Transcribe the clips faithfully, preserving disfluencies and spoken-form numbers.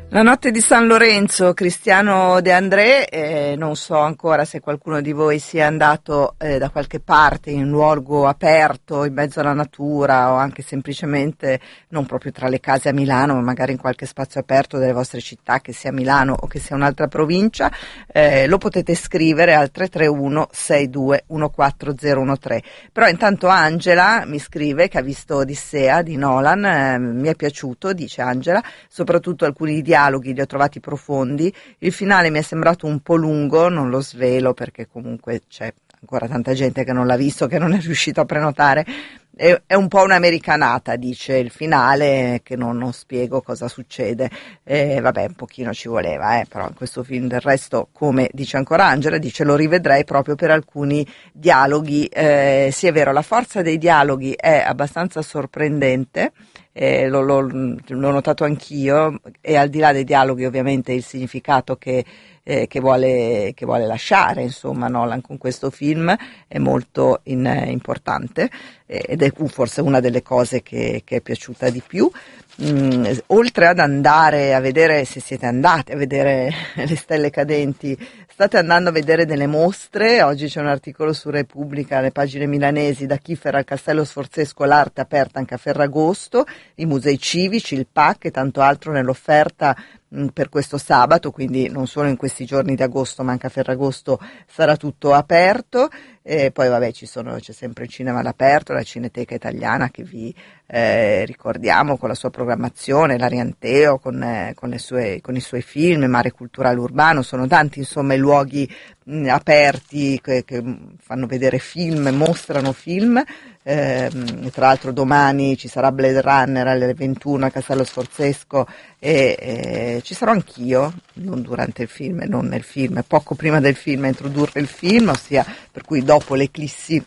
La notte di San Lorenzo, Cristiano De André, eh, non so ancora se qualcuno di voi sia andato eh, da qualche parte in un luogo aperto, in mezzo alla natura o anche semplicemente non proprio tra le case a Milano, ma magari in qualche spazio aperto delle vostre città, che sia Milano o che sia un'altra provincia, eh, lo potete scrivere al tre tre uno sei due uno quattro zero uno tre. Però intanto Angela mi scrive che ha visto Odissea di Nolan, eh, mi è piaciuto, dice Angela, soprattutto alcuni dialoghi dialoghi li ho trovati profondi, il finale mi è sembrato un po' lungo, non lo svelo perché comunque c'è ancora tanta gente che non l'ha visto, che non è riuscito a prenotare, è, è un po' un'americanata, dice il finale, che non, non spiego cosa succede, eh, vabbè un pochino ci voleva, eh, però in questo film del resto, come dice ancora Angela, dice lo rivedrei proprio per alcuni dialoghi, eh, sì è vero, la forza dei dialoghi è abbastanza sorprendente, Eh, l'ho, l'ho, l'ho notato anch'io, e al di là dei dialoghi ovviamente il significato che, eh, che, vuole, che vuole lasciare insomma Nolan con questo film è molto in, eh, importante, eh, ed è forse una delle cose che, che è piaciuta di più. Mm, oltre ad andare a vedere, se siete andati a vedere le stelle cadenti, state andando a vedere delle mostre. Oggi c'è un articolo su Repubblica, alle pagine milanesi, da Kiefer al Castello Sforzesco, l'arte aperta anche a Ferragosto, i musei civici, il P A C e tanto altro nell'offerta mh, per questo sabato, quindi non solo in questi giorni di agosto ma anche a Ferragosto sarà tutto aperto. E poi vabbè ci sono, c'è sempre il cinema all'aperto, la Cineteca Italiana che vi eh, ricordiamo con la sua programmazione, l'Arianteo con, eh, con, le sue, con i suoi film, Mare Culturale Urbano, sono tanti insomma i luoghi mh, aperti che, che fanno vedere film, mostrano film. Eh, tra l'altro domani ci sarà Blade Runner alle ventuno a Castello Sforzesco e eh, ci sarò anch'io, non durante il film, non nel film, poco prima del film a introdurre il film, ossia per cui dopo l'eclissi,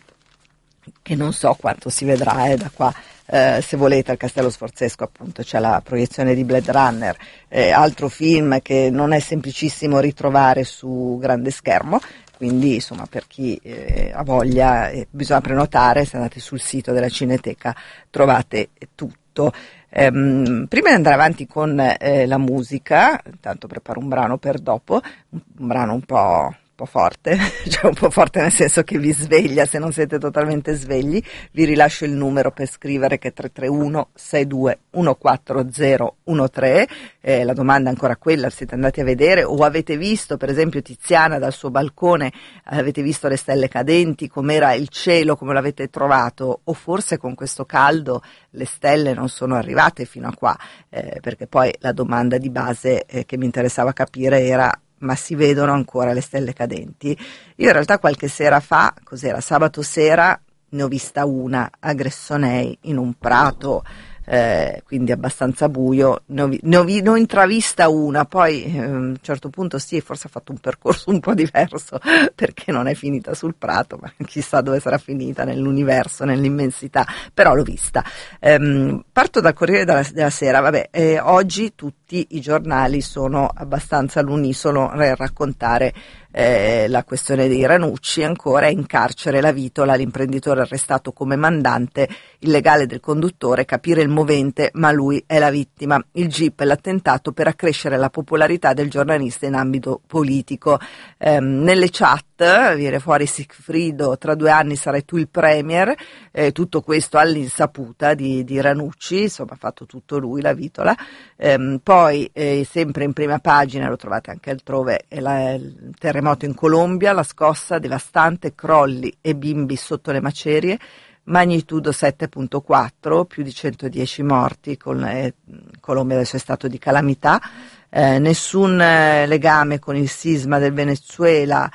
che non so quanto si vedrà eh, da qua. Eh, se volete al Castello Sforzesco appunto c'è la proiezione di Blade Runner, eh, altro film che non è semplicissimo ritrovare su grande schermo, quindi insomma per chi eh, ha voglia eh, bisogna prenotare, se andate sul sito della Cineteca trovate tutto. Ehm, prima di andare avanti con eh, la musica, intanto preparo un brano per dopo, un, un brano un po' un po' forte, cioè un po' forte nel senso che vi sveglia se non siete totalmente svegli. Vi rilascio il numero per scrivere, che è tre tre uno sei due uno quattro zero uno tre. Eh, la domanda è ancora quella: siete andati a vedere o avete visto per esempio Tiziana dal suo balcone, avete visto le stelle cadenti, com'era il cielo, come l'avete trovato, o forse con questo caldo le stelle non sono arrivate fino a qua, eh, perché poi la domanda di base eh, che mi interessava capire era: ma si vedono ancora le stelle cadenti? Io in realtà qualche sera fa, cos'era, sabato sera, ne ho vista una a Gressonei in un prato, eh, quindi abbastanza buio, ne ho, vi- ne, ho vi- ne ho intravista una, poi eh, a un certo punto sì, forse ha fatto un percorso un po' diverso perché non è finita sul prato, ma chissà dove sarà finita, nell'universo, nell'immensità, però l'ho vista. Ehm, parto dal Corriere della, della Sera, vabbè, eh, oggi tutti i giornali sono abbastanza all'unisono nel raccontare eh, la questione dei Ranucci. Ancora è in carcere la Vitola, l'imprenditore arrestato come mandante illegale del conduttore, capire il movente ma lui è la vittima, il G I P e l'attentato per accrescere la popolarità del giornalista in ambito politico. Ehm, nelle chat viene fuori Sigfrido: tra due anni sarai tu il premier, eh, tutto questo all'insaputa di, di Ranucci, insomma ha fatto tutto lui, la Vitola. Ehm, poi eh, sempre in prima pagina, lo trovate anche altrove, è la, il terremoto in Colombia, la scossa devastante, crolli e bimbi sotto le macerie, magnitudo sette virgola quattro, più di centodieci morti, con eh, Colombia adesso è stato di calamità, eh, nessun eh, legame con il sisma del Venezuela,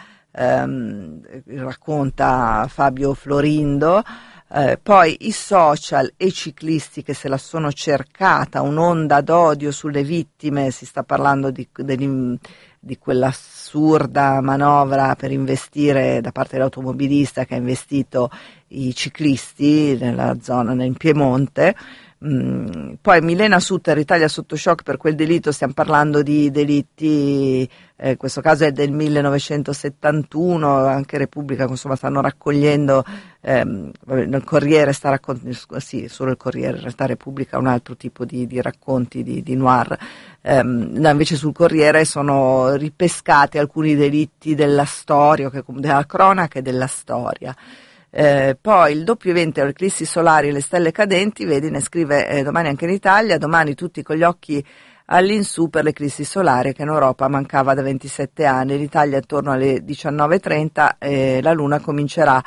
ehm, racconta Fabio Florindo. Eh, poi i social e i ciclisti che se la sono cercata, un'onda d'odio sulle vittime, si sta parlando di, di, di quell'assurda manovra per investire da parte dell'automobilista che ha investito i ciclisti nella zona, nel Piemonte. Mm, poi Milena Sutter, Italia sotto shock per quel delitto, stiamo parlando di delitti, eh, in questo caso è del millenovecentosettantuno, anche Repubblica insomma stanno raccogliendo, ehm, il Corriere sta raccontando, sì, solo il Corriere, in realtà Repubblica ha un altro tipo di, di racconti di, di noir, ehm, no, invece sul Corriere sono ripescati alcuni delitti della storia, che, della cronaca e della storia. Eh, poi il doppio evento, le eclissi solari e le stelle cadenti, vedi, ne scrive eh, domani anche in Italia, domani tutti con gli occhi all'insù per l'eclissi solare che in Europa mancava da ventisette anni, in Italia attorno alle diciannove e trenta eh, la luna comincerà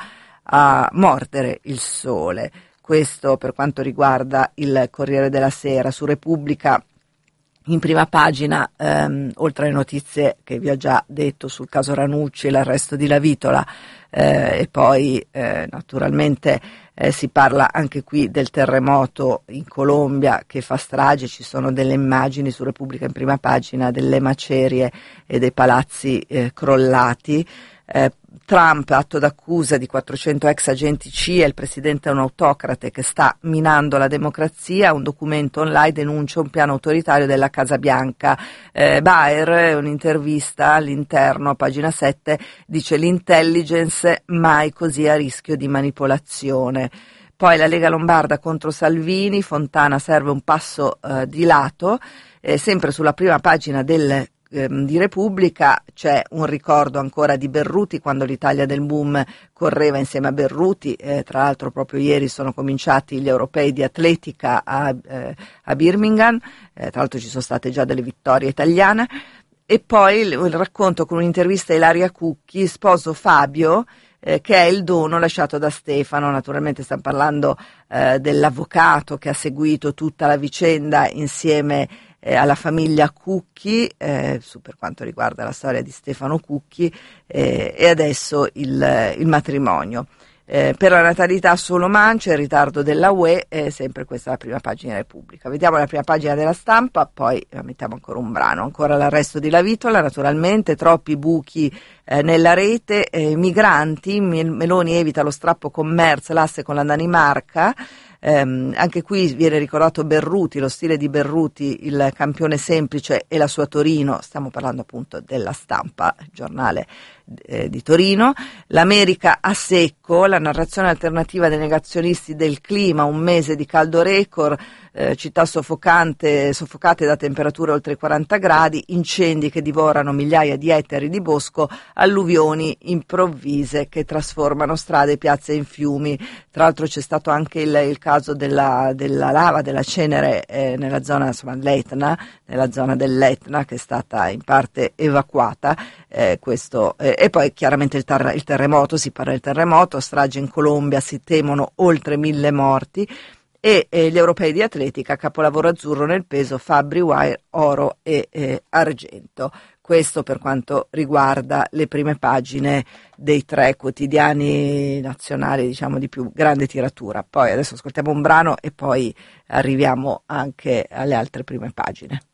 a mordere il sole. Questo per quanto riguarda il Corriere della Sera. Su Repubblica in prima pagina, ehm, oltre alle notizie che vi ho già detto sul caso Ranucci e l'arresto di Lavitola, eh, e poi eh, naturalmente eh, si parla anche qui del terremoto in Colombia che fa strage, ci sono delle immagini su Repubblica in prima pagina delle macerie e dei palazzi eh, crollati. Eh, Trump, atto d'accusa di quattrocento ex agenti C I A, il presidente è un autocrate che sta minando la democrazia, un documento online denuncia un piano autoritario della Casa Bianca. Eh, Baer, un'intervista all'interno, pagina sette, dice l'intelligence mai così a rischio di manipolazione. Poi la Lega Lombarda contro Salvini, Fontana serve un passo eh, di lato, eh, sempre sulla prima pagina del di Repubblica c'è un ricordo ancora di Berruti quando l'Italia del boom correva insieme a Berruti, eh, tra l'altro proprio ieri sono cominciati gli europei di atletica a, eh, a Birmingham, eh, tra l'altro ci sono state già delle vittorie italiane, e poi il, il racconto con un'intervista a Ilaria Cucchi, sposo Fabio, eh, che è il dono lasciato da Stefano. Naturalmente stiamo parlando eh, dell'avvocato che ha seguito tutta la vicenda insieme Eh, alla famiglia Cucchi, eh, su, per quanto riguarda la storia di Stefano Cucchi, eh, e adesso il, il matrimonio. Eh, per la natalità solo mance, il ritardo della U E, eh, sempre questa è la prima pagina Repubblica. Vediamo la prima pagina della Stampa, poi eh, mettiamo ancora un brano, ancora l'arresto di Lavitola, naturalmente, troppi buchi eh, nella rete, eh, migranti, Meloni evita lo strappo con Merz, l'asse con la Danimarca. Um, anche qui viene ricordato Berruti, lo stile di Berruti, il campione semplice e la sua Torino, stiamo parlando appunto della Stampa, giornale eh, di Torino. L'America a secco, la narrazione alternativa dei negazionisti del clima, un mese di caldo record, eh, città soffocante, soffocate da temperature oltre i quaranta gradi, incendi che divorano migliaia di ettari di bosco, alluvioni improvvise che trasformano strade e piazze in fiumi. Tra l'altro c'è stato anche il, il caso della, della lava, della cenere eh, nella zona, insomma, l'Etna, nella zona dell'Etna, che è stata in parte evacuata, eh, questo, eh, e poi chiaramente il, tar- il terremoto, si parla del terremoto, strage in Colombia, si temono oltre mille morti, e eh, gli europei di atletica, capolavoro azzurro nel peso, Fabri Wire, oro e eh, argento. Questo per quanto riguarda le prime pagine dei tre quotidiani nazionali, diciamo, di più grande tiratura. Poi adesso ascoltiamo un brano e poi arriviamo anche alle altre prime pagine.